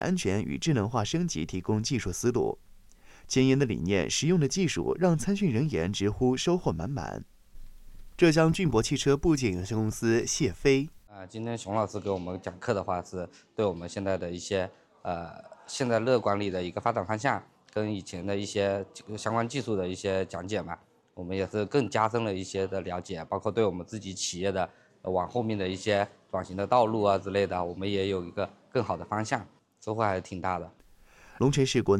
安全与智能化升级提供技术思路。前沿的理念、实用的技术，让参训人员直呼收获满满。浙江骏博汽车部件有限公司谢飞。 今天熊老师给我们讲课的话，是对我们现在的一些现在乐管理的一个发展方向，跟以前的一些相关技术的一些讲解嘛，我们也是更加深了一些的了解，包括对我们自己企业的往后面的一些转型的道路啊之类的，我们也有一个更好的方向，收获还是挺大的。 龙城市国内